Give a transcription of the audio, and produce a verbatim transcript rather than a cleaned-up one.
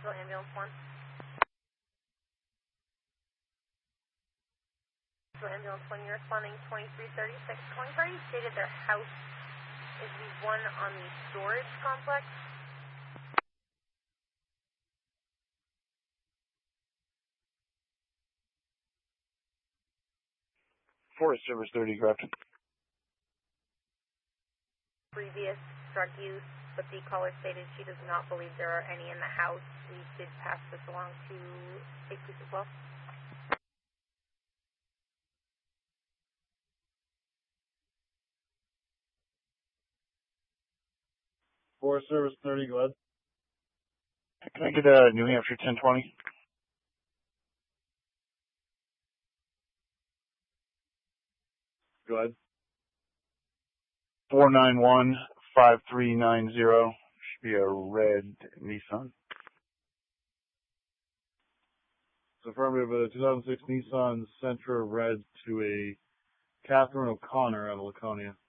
Nashville Ambulance one. Nashville Ambulance one, you're responding twenty-three thirty-six. Calling party stated their house is the one on the storage complex. Forest Service thirty, correct. Previous drug use, but the caller stated she does not believe there are any in the house. We did pass this along to State Police as well. Forest Service thirty, go ahead. Can I get uh, New Hampshire ten twenty? Go ahead. four nine one, five three nine zero. Should be a red Nissan. It's affirmative, a two thousand six Nissan Sentra red to a Catherine O'Connor out of Laconia.